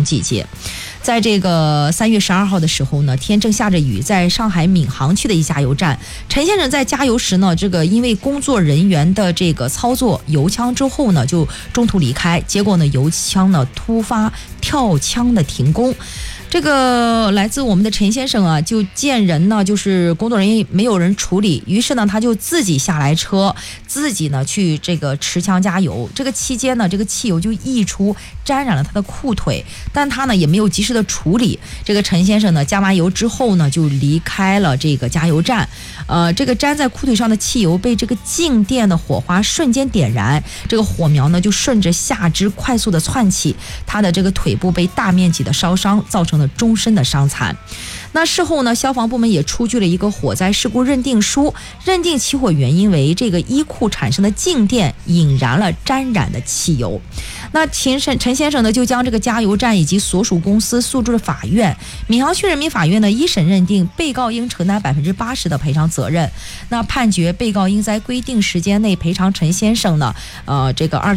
季节。在这个3月12号的时候呢，天正下着雨，在上海闵行区的一加油站，陈先生在加油时呢，这个因为工作人员的这个操作油枪之后呢，就中途离开，结果呢，油枪呢突发跳枪的停工。这个来自我们的陈先生啊，就见人呢，就是工作人员没有人处理，于是呢，他就自己下来车，自己呢去这个持枪加油。这个期间呢，这个汽油就溢出，沾染了他的裤腿，但他呢也没有及时的处理。这个陈先生呢，加完油之后呢，就离开了这个加油站。这个粘在裤腿上的汽油被这个静电的火花瞬间点燃，这个火苗呢就顺着下肢快速的窜起，他的这个腿部被大面积的烧伤，造成了终身的伤残。那事后呢，消防部门也出具了一个火灾事故认定书，认定起火原因为这个衣裤产生的静电引燃了沾染的汽油。那陈先生呢，就将这个加油站以及所属公司诉诸了法院。闵行区人民法院呢，一审认定被告应承担80%的赔偿责任。那判决被告应在规定时间内赔偿陈先生呢，这个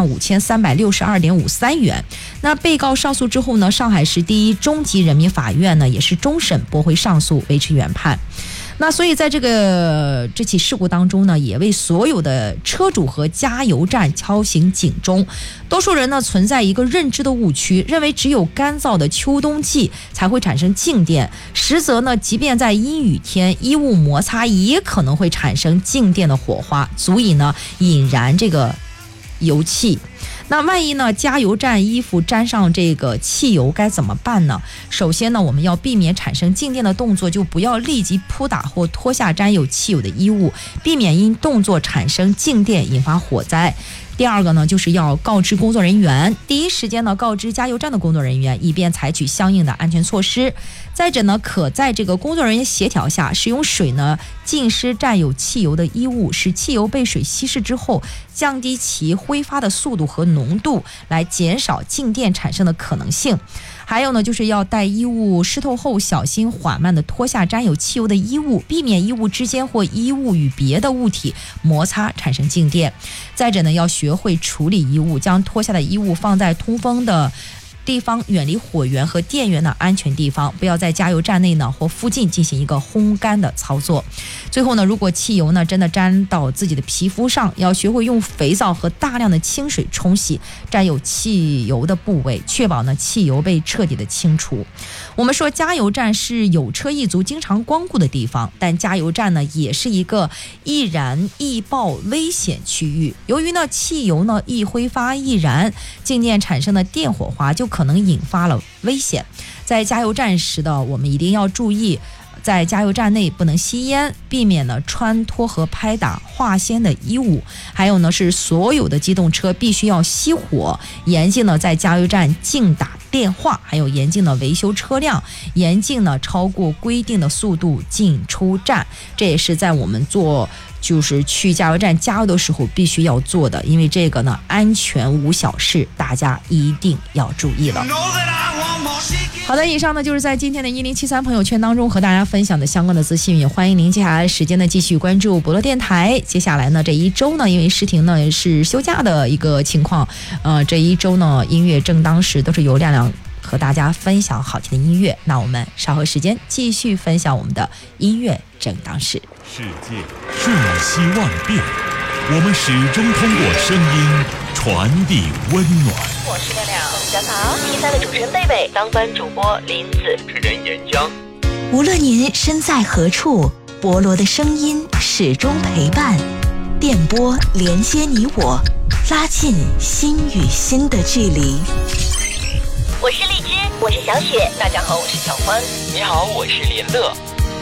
245362.53元。那被告上诉之后呢，上海市第一中级人民法院呢也是终审驳回上诉，维持原判。那所以在这起事故当中呢，也为所有的车主和加油站敲醒警钟。多数人呢存在一个认知的误区，认为只有干燥的秋冬季才会产生静电，实则呢，即便在阴雨天，衣物摩擦也可能会产生静电的火花，足以呢引燃这个油气。那万一呢，加油站衣服沾上这个汽油该怎么办呢？首先呢，我们要避免产生静电的动作，就不要立即扑打或脱下沾有汽油的衣物，避免因动作产生静电引发火灾。第二个呢，就是要告知工作人员，第一时间呢告知加油站的工作人员，以便采取相应的安全措施。再者呢，可在这个工作人员协调下，使用水呢浸湿沾有汽油的衣物，使汽油被水稀释之后，降低其挥发的速度和浓度，来减少静电产生的可能性。还有呢，就是要待衣物湿透后，小心缓慢地脱下沾有汽油的衣物，避免衣物之间或衣物与别的物体摩擦产生静电。再者呢，要学会处理衣物，将脱下的衣物放在通风的地方，远离火源和电源的安全地方，不要在加油站内呢或附近进行一个烘干的操作。最后呢，如果汽油呢真的沾到自己的皮肤上，要学会用肥皂和大量的清水冲洗沾有汽油的部位，确保呢汽油被彻底的清除。我们说加油站是有车一族经常光顾的地方，但加油站呢也是一个易燃易爆危险区域。由于呢汽油呢易挥发易燃，静电产生的电火花就可能引发了危险。在加油站时的我们一定要注意，在加油站内不能吸烟，避免呢穿脱和拍打化纤的衣物。还有呢是所有的机动车必须要熄火，严禁呢在加油站静打电话，还有严禁呢维修车辆，严禁呢超过规定的速度进出站。这也是在我们就是去加油站加油的时候必须要做的，因为这个呢安全无小事，大家一定要注意了。好的，以上呢就是在今天的1073朋友圈当中和大家分享的相关的资讯，也欢迎您接下来时间呢继续关注博乐电台。接下来呢这一周呢，因为诗婷呢是休假的一个情况，这一周呢音乐正当时都是由亮亮和大家分享好听的音乐。那我们稍后时间继续分享我们的音乐正当时。 世界瞬息万变，我们始终通过声音传递温暖。 我是亮亮，大家好，T3的主持人贝贝，当班主播林子， 主持人岩浆。 无论您身在何处，博罗的声音始终陪伴，电波连接你我，拉近心与心的距离。 我是荔枝，我是小雪，大家好，我是小欢。 你好，我是连乐。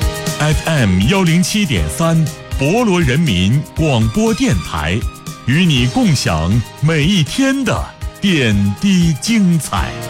FM 107.3博罗人民广播电台，与你共享每一天的点滴精彩。